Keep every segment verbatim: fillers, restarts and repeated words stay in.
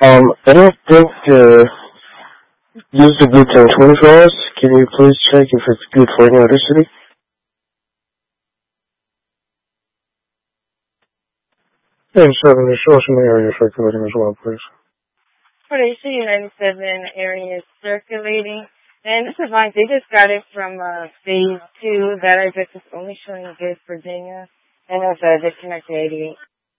Um, I don't think uh, use the blue ten twenty for us. Can you please check if it's good for any other city? And seven, show us in the area circulating as well, please. For the issue ninety-seven area is circulating, and this is fine. They just got it from uh, phase two. That address is only showing good Virginia, and it's a disconnect to eighty-eight.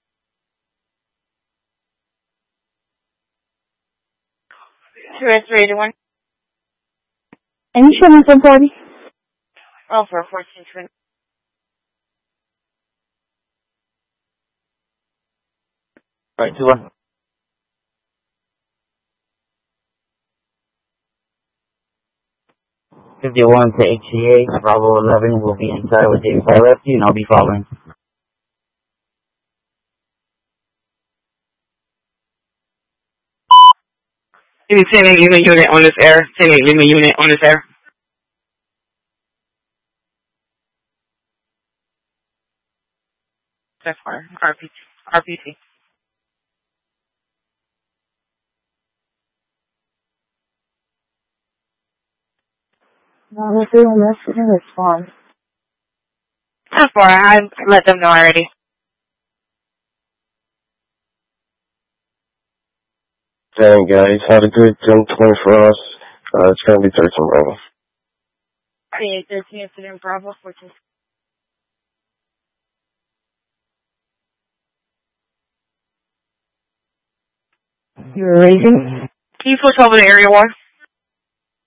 Two S eighty-one. And you showing some party? Oh, for fourteen twenty. All right, two one. fifty-one to H C A, Bravo eleven will be inside with David by left you, and I'll be following. Give me ten eight Lima unit on this air. ten eight Lima unit on this air. That's fine. R P T. R P T. No, they're doing this. They're going to respond. That's far. I let them know already. Dang, guys, had a good ten twenty for us. Uh, it's gonna be thirteen Bravo. twenty-eight thirteen incident Bravo fourteen. You're raising? Can you switch over to area one?